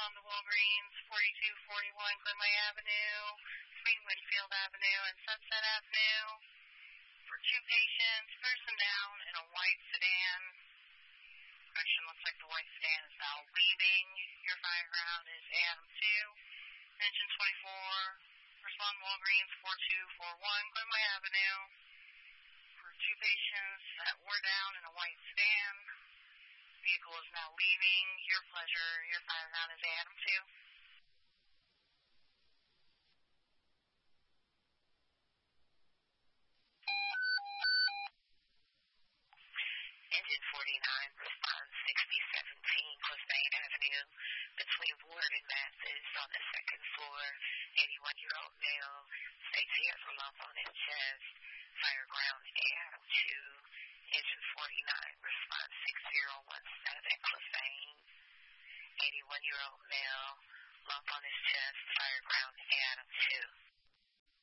respond to Walgreens, 4241 Glenway Avenue, between Winfield Avenue and Sunset Avenue. For 2 patients, person down in a white sedan. Correction, looks like the white sedan is now leaving. Your fire ground is Adam 2, engine 24. Respond Walgreens, 4241 Glenway Avenue. For 2 patients that were down in a white sedan. Vehicle is now leaving. Your pleasure. Your fire ground is Adam 2. Engine 49 responds 6017 Costain Avenue between Ward and Mathis on the 2nd floor. 81-year-old male states he has a lump on his chest. Fire ground Adam 2. Engine 49 responds 6017 Costain. 81-year-old male lump on his chest. Fire ground